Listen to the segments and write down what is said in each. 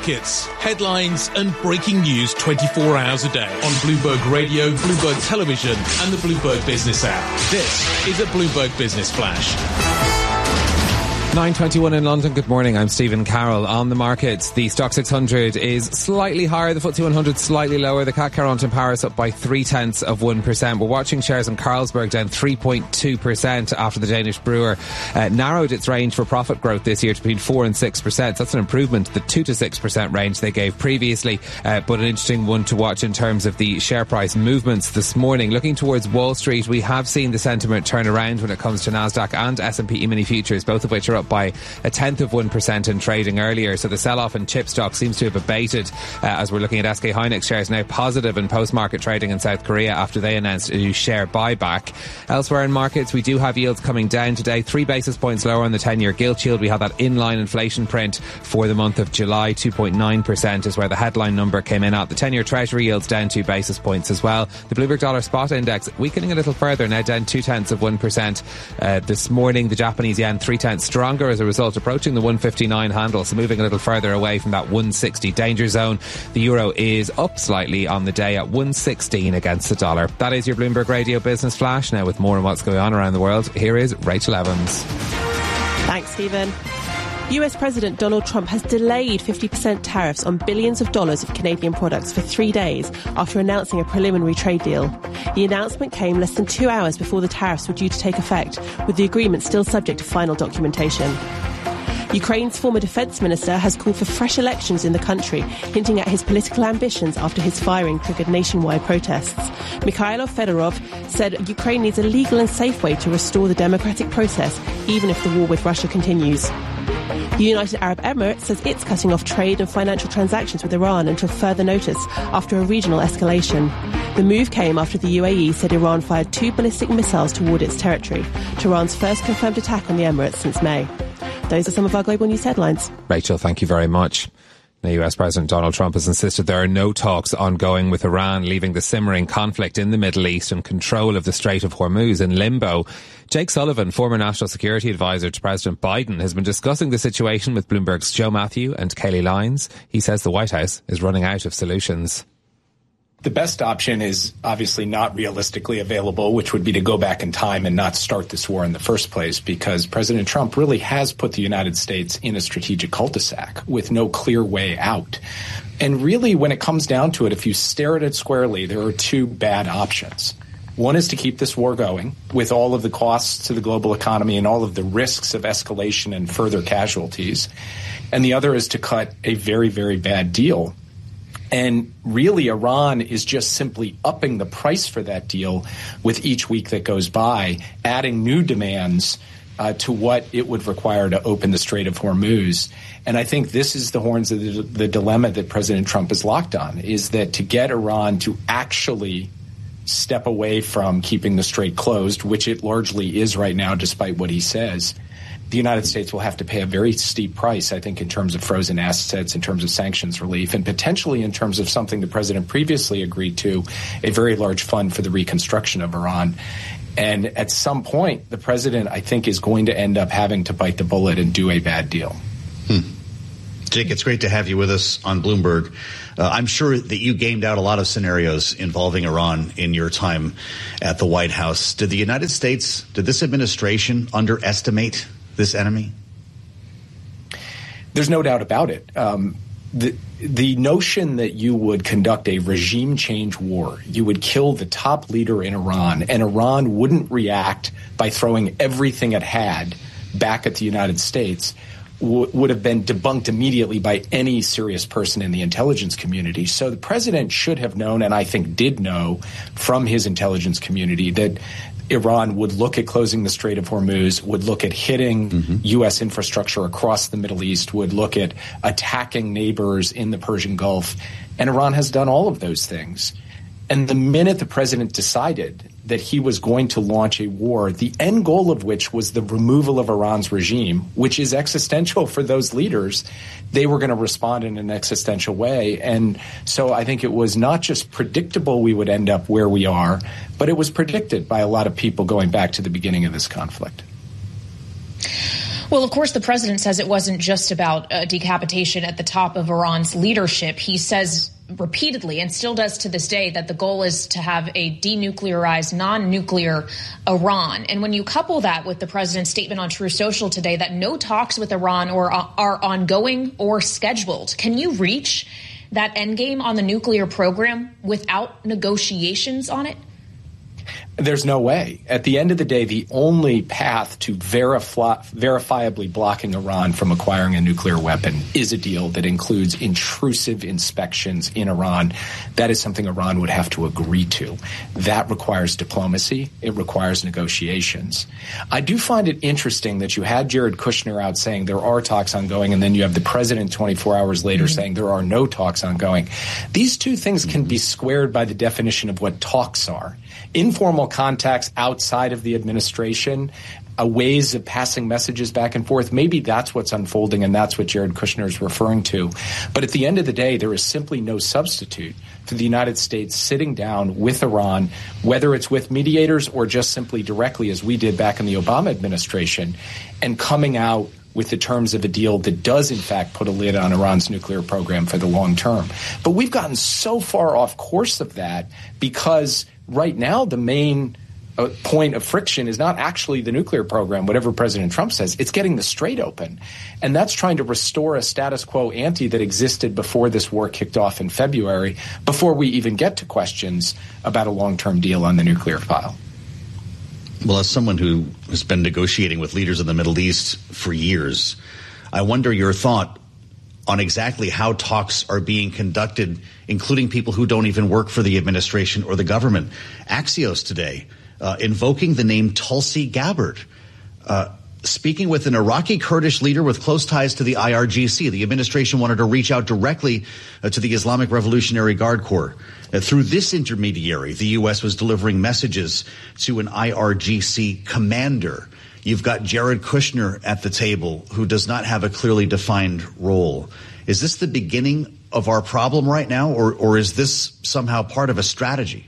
markets, headlines and breaking news 24 hours a day on Bloomberg Radio, Bloomberg Television and the Bloomberg Business app. This is a Bloomberg Business Flash. 9:21 in London. Good morning. I'm Stephen Carroll. On the markets, the Stock 600 is slightly higher. The FTSE 100 slightly lower. The CAC 40 in Paris up by 0.3%. We're watching shares in Carlsberg down 3.2% after the Danish brewer narrowed its range for profit growth this year to between 4 and 6%. That's an improvement to the 2 to 6% range they gave previously, but an interesting one to watch in terms of the share price movements this morning. Looking towards Wall Street, we have seen the sentiment turn around when it comes to Nasdaq and S&P E-mini futures, both of which are up by 0.1% in trading earlier. So the sell-off in chip stock seems to have abated as we're looking at SK Hynix shares now positive in post-market trading in South Korea after they announced a new share buyback. Elsewhere in markets, we do have yields coming down today, 3 basis points lower on the 10-year gilt yield. We had that inline inflation print for the month of July, 2.9% is where the headline number came in at. The 10-year treasury yields down 2 basis points as well. The Bloomberg Dollar Spot Index weakening a little further, now down 0.2% this morning. The Japanese yen 0.3 stronger as a result, approaching the 159 handle, so moving a little further away from that 160 danger zone. The euro is up slightly on the day at 116 against the dollar. That is your Bloomberg Radio Business Flash. Now with more on what's going on around the world, here is Rachel Evans. Thanks, Stephen. US President Donald Trump has delayed 50% tariffs on billions of dollars of Canadian products for 3 days after announcing a preliminary trade deal. The announcement came less than 2 hours before the tariffs were due to take effect, with the agreement still subject to final documentation. Ukraine's former defence minister has called for fresh elections in the country, hinting at his political ambitions after his firing triggered nationwide protests. Mikhailo Fedorov said Ukraine needs a legal and safe way to restore the democratic process, even if the war with Russia continues. The United Arab Emirates says it's cutting off trade and financial transactions with Iran until further notice after a regional escalation. The move came after the UAE said Iran fired 2 ballistic missiles toward its territory, Tehran's first confirmed attack on the Emirates since May. Those are some of our global news headlines. Rachel, thank you very much. Now, US President Donald Trump has insisted there are no talks ongoing with Iran, leaving the simmering conflict in the Middle East and control of the Strait of Hormuz in limbo. Jake Sullivan, former national security advisor to President Biden, has been discussing the situation with Bloomberg's Joe Matthew and Kayleigh Lyons. He says the White House is running out of solutions. The best option is obviously not realistically available, which would be to go back in time and not start this war in the first place, because President Trump really has put the United States in a strategic cul-de-sac with no clear way out. And really, when it comes down to it, if you stare at it squarely, there are 2 bad options. One is to keep this war going with all of the costs to the global economy and all of the risks of escalation and further casualties. And the other is to cut a very, very bad deal. And really, Iran is just simply upping the price for that deal with each week that goes by, adding new demands to what it would require to open the Strait of Hormuz. And I think this is the horns of the dilemma that President Trump is locked on, is that to get Iran to actually step away from keeping the strait closed, which it largely is right now, despite what he says, the United States will have to pay a very steep price, I think, in terms of frozen assets, in terms of sanctions relief, and potentially in terms of something the president previously agreed to, a very large fund for the reconstruction of Iran. And at some point, the president, I think, is going to end up having to bite the bullet and do a bad deal. Jake, it's great to have you with us on Bloomberg. I'm sure that you gamed out a lot of scenarios involving Iran in your time at the White House. Did the United States, did this administration underestimate this enemy? There's no doubt about it. The notion that you would conduct a regime change war, you would kill the top leader in Iran, and Iran wouldn't react by throwing everything it had back at the United States, would have been debunked immediately by any serious person in the intelligence community. So the president should have known, and I think did know from his intelligence community, that Iran would look at closing the Strait of Hormuz, would look at hitting U.S. infrastructure across the Middle East, would look at attacking neighbors in the Persian Gulf. And Iran has done all of those things. And the minute the president decided that he was going to launch a war, the end goal of which was the removal of Iran's regime, which is existential for those leaders, they were going to respond in an existential way. And so I think it was not just predictable we would end up where we are, but it was predicted by a lot of people going back to the beginning of this conflict. Well, of course, the president says it wasn't just about decapitation at the top of Iran's leadership. He says repeatedly, and still does to this day, that the goal is to have a denuclearized, non-nuclear Iran. And when you couple that with the president's statement on Truth Social today that no talks with Iran are ongoing or scheduled, can you reach that endgame on the nuclear program without negotiations on it? There's no way. At the end of the day, the only path to verifiably blocking Iran from acquiring a nuclear weapon is a deal that includes intrusive inspections in Iran. That is something Iran would have to agree to. That requires diplomacy. It requires negotiations. I do find it interesting that you had Jared Kushner out saying there are talks ongoing, and then you have the president 24 hours later saying there are no talks ongoing. These two things can be squared by the definition of what talks are. Informal contacts outside of the administration, ways of passing messages back and forth. Maybe that's what's unfolding, and that's what Jared Kushner is referring to. But at the end of the day, there is simply no substitute for the United States sitting down with Iran, whether it's with mediators or just simply directly, as we did back in the Obama administration, and coming out with the terms of a deal that does, in fact, put a lid on Iran's nuclear program for the long term. But we've gotten so far off course of that because right now the main point of friction is not actually the nuclear program, whatever President Trump says. It's getting the Strait open. And that's trying to restore a status quo ante that existed before this war kicked off in February, before we even get to questions about a long-term deal on the nuclear file. Well, as someone who has been negotiating with leaders in the Middle East for years, I wonder your thought on exactly how talks are being conducted, including people who don't even work for the administration or the government. Axios today invoking the name Tulsi Gabbard, speaking with an Iraqi Kurdish leader with close ties to the IRGC. The administration wanted to reach out directly to the Islamic Revolutionary Guard Corps. Through this intermediary, the U.S. was delivering messages to an IRGC commander. You've got Jared Kushner at the table, who does not have a clearly defined role. Is this the beginning of our problem right now, or is this somehow part of a strategy?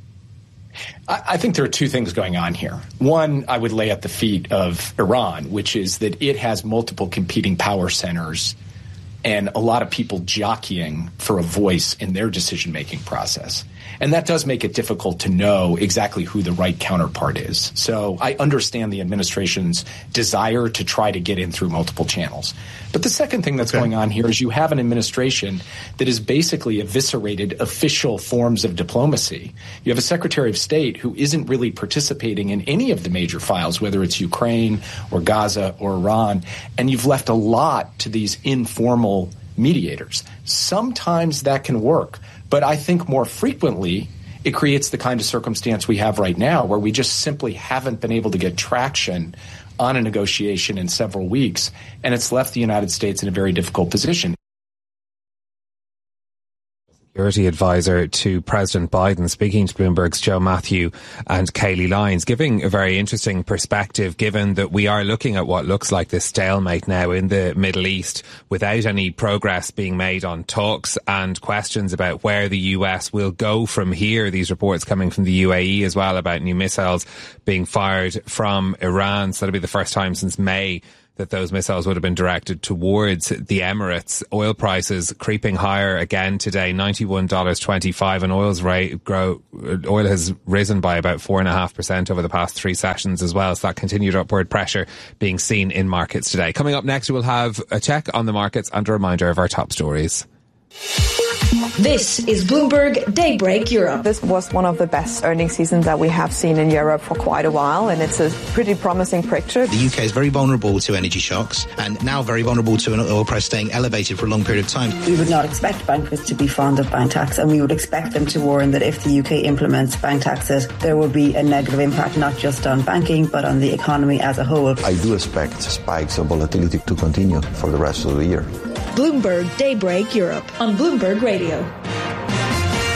I think there are two things going on here. One, I would lay at the feet of Iran, which is that it has multiple competing power centers and a lot of people jockeying for a voice in their decision-making process. And that does make it difficult to know exactly who the right counterpart is. So I understand the administration's desire to try to get in through multiple channels. But the second thing that's going on here is you have an administration that has basically eviscerated official forms of diplomacy. You have a Secretary of State who isn't really participating in any of the major files, whether it's Ukraine or Gaza or Iran, and you've left a lot to these informal mediators. Sometimes that can work, but I think more frequently it creates the kind of circumstance we have right now where we just simply haven't been able to get traction on a negotiation in several weeks, and it's left the United States in a very difficult position. Security advisor to President Biden, speaking to Bloomberg's Joe Matthew and Kayleigh Lyons, giving a very interesting perspective, given that we are looking at what looks like this stalemate now in the Middle East without any progress being made on talks and questions about where the US will go from here. These reports coming from the UAE as well about new missiles being fired from Iran. So that'll be the first time since May that those missiles would have been directed towards the Emirates. Oil prices creeping higher again today, $91.25, and oil has risen by about 4.5% over the past three sessions as well. So that continued upward pressure being seen in markets today. Coming up next, we'll have a check on the markets and a reminder of our top stories. This is Bloomberg Daybreak Europe. This was one of the best earnings seasons that we have seen in Europe for quite a while, and it's a pretty promising picture. The UK is very vulnerable to energy shocks and now very vulnerable to an oil price staying elevated for a long period of time. We would not expect bankers to be fond of bank tax, and we would expect them to warn that if the UK implements bank taxes, there will be a negative impact not just on banking but on the economy as a whole. I do expect spikes of volatility to continue for the rest of the year. Bloomberg Daybreak Europe on Bloomberg Radio.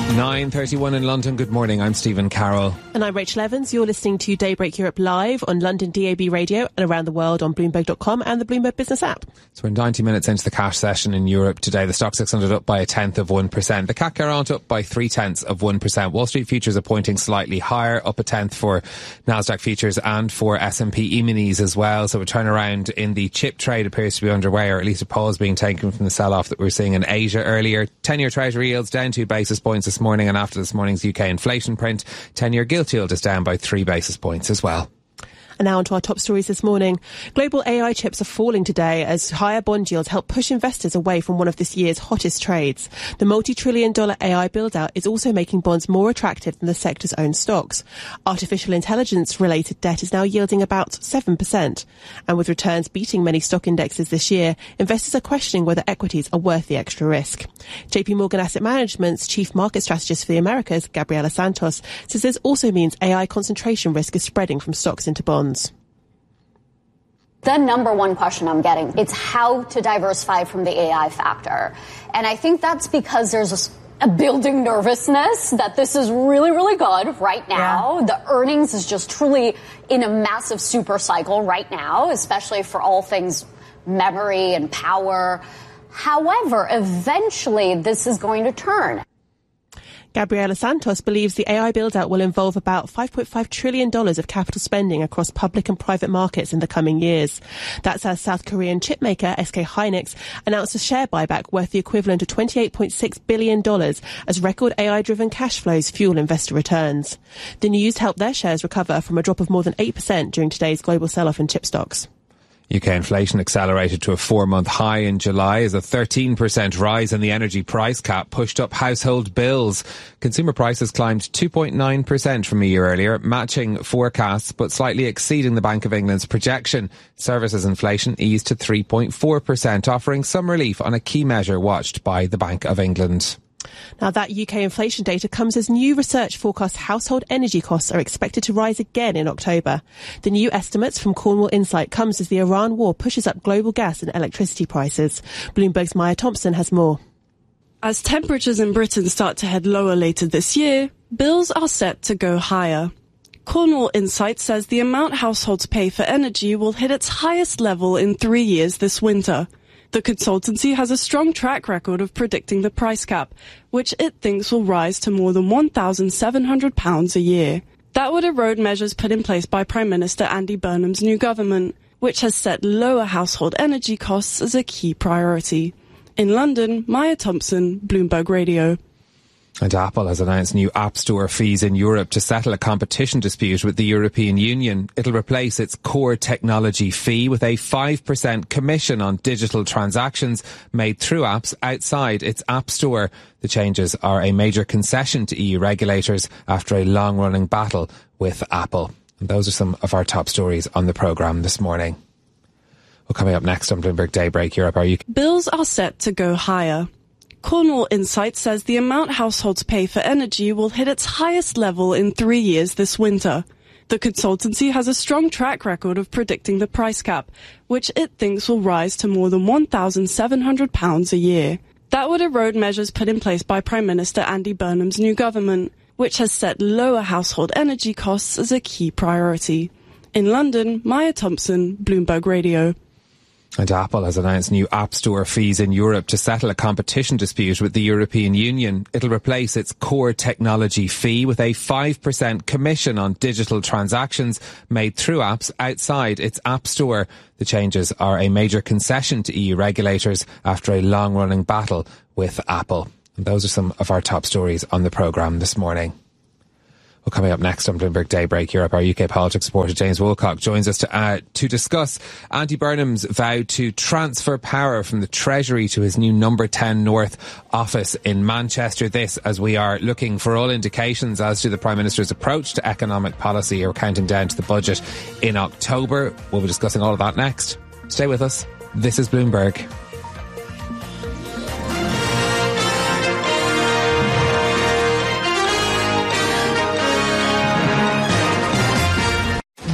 9:31 in London. Good morning. I'm Stephen Carroll. And I'm Rachel Evans. You're listening to Daybreak Europe live on London DAB radio and around the world on Bloomberg.com and the Bloomberg Business app. So we're 90 minutes into the cash session in Europe today. The Stoxx 600 up by 0.1%. The CAC 40 up by 0.3%. Wall Street futures are pointing slightly higher, up 0.1 for Nasdaq futures and for S&P E-minis as well. So a turnaround in the chip trade appears to be underway, or at least a pause being taken from the sell-off that we were seeing in Asia earlier. 10-year Treasury yields down 2 basis points this morning, and after this morning's UK inflation print, 10-year gilt yield is down by 3 basis points as well. And now on to our top stories this morning. Global AI chips are falling today as higher bond yields help push investors away from one of this year's hottest trades. The multi-trillion-dollar AI build-out is also making bonds more attractive than the sector's own stocks. Artificial intelligence-related debt is now yielding about 7%. And with returns beating many stock indexes this year, investors are questioning whether equities are worth the extra risk. JP Morgan Asset Management's chief market strategist for the Americas, Gabriela Santos, says this also means AI concentration risk is spreading from stocks into bonds. The number one question I'm getting, it's how to diversify from the AI factor. And I think that's because there's a building nervousness that this is really, really good right now. Yeah. The earnings is just truly in a massive super cycle right now, especially for all things memory and power. However, eventually this is going to turn. Gabriela Santos believes the AI build-out will involve about $5.5 trillion of capital spending across public and private markets in the coming years. That's as South Korean chipmaker SK Hynix announced a share buyback worth the equivalent of $28.6 billion as record AI-driven cash flows fuel investor returns. The news helped their shares recover from a drop of more than 8% during today's global sell-off in chip stocks. UK inflation accelerated to a 4-month high in July as a 13% rise in the energy price cap pushed up household bills. Consumer prices climbed 2.9% from a year earlier, matching forecasts but slightly exceeding the Bank of England's projection. Services inflation eased to 3.4%, offering some relief on a key measure watched by the Bank of England. Now, that UK inflation data comes as new research forecasts household energy costs are expected to rise again in October. The new estimates from Cornwall Insight comes as the Iran war pushes up global gas and electricity prices. Bloomberg's Maya Thompson has more. As temperatures in Britain start to head lower later this year, bills are set to go higher. Cornwall Insight says the amount households pay for energy will hit its highest level in 3 years this winter. The consultancy has a strong track record of predicting the price cap, which it thinks will rise to more than £1,700 a year. That would erode measures put in place by Prime Minister Andy Burnham's new government, which has set lower household energy costs as a key priority. In London, Maya Thompson, Bloomberg Radio. And Apple has announced new App Store fees in Europe to settle a competition dispute with the European Union. It'll replace its core technology fee with a 5% commission on digital transactions made through apps outside its App Store. The changes are a major concession to EU regulators after a long-running battle with Apple. And those are some of our top stories on the programme this morning. Well, coming up next on Bloomberg Daybreak Europe, are you... Bills are set to go higher. Cornwall Insight says the amount households pay for energy will hit its highest level in 3 years this winter. The consultancy has a strong track record of predicting the price cap, which it thinks will rise to more than £1,700 a year. That would erode measures put in place by Prime Minister Andy Burnham's new government, which has set lower household energy costs as a key priority. In London, Maya Thompson, Bloomberg Radio. And Apple has announced new App Store fees in Europe to settle a competition dispute with the European Union. It'll replace its core technology fee with a 5% commission on digital transactions made through apps outside its App Store. The changes are a major concession to EU regulators after a long-running battle with Apple. And those are some of our top stories on the programme this morning. Well, coming up next on Bloomberg Daybreak Europe, our UK politics reporter James Woolcock joins us to discuss Andy Burnham's vow to transfer power from the Treasury to his new number 10 North office in Manchester. This as we are looking for all indications as to the Prime Minister's approach to economic policy or counting down to the budget in October. We'll be discussing all of that next. Stay with us. This is Bloomberg.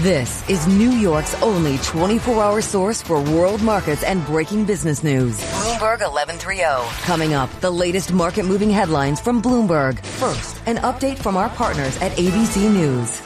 This is New York's only 24-hour source for world markets and breaking business news. Bloomberg 1130. Coming up, the latest market-moving headlines from Bloomberg. First, an update from our partners at ABC News.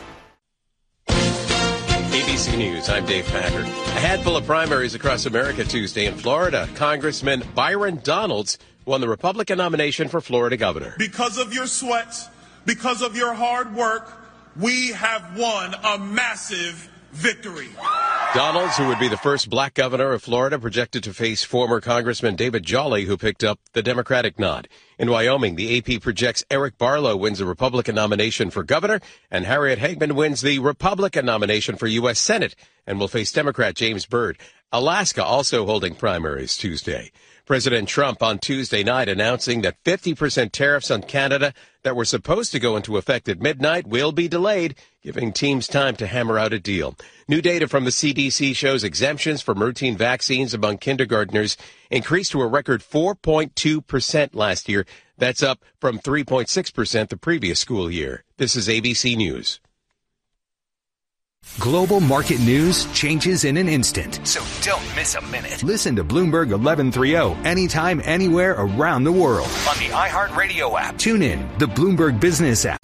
ABC News, I'm Dave Packard. A handful of primaries across America Tuesday in Florida. Congressman Byron Donalds won the Republican nomination for Florida governor. Because of your sweat, because of your hard work, we have won a massive victory. Donalds, who would be the first black governor of Florida, projected to face former Congressman David Jolly, who picked up the Democratic nod. In Wyoming, the AP projects Eric Barlow wins the Republican nomination for governor, and Harriet Hagman wins the Republican nomination for U.S. Senate and will face Democrat James Byrd. Alaska also holding primaries Tuesday. President Trump on Tuesday night announcing that 50% tariffs on Canada that were supposed to go into effect at midnight will be delayed, giving teams time to hammer out a deal. New data from the CDC shows exemptions from routine vaccines among kindergartners increased to a record 4.2% last year. That's up from 3.6% the previous school year. This is ABC News. Global market news changes in an instant, so don't miss a minute. Listen to Bloomberg 1130 anytime, anywhere around the world on the iHeartRadio app. Tune in, the Bloomberg Business app,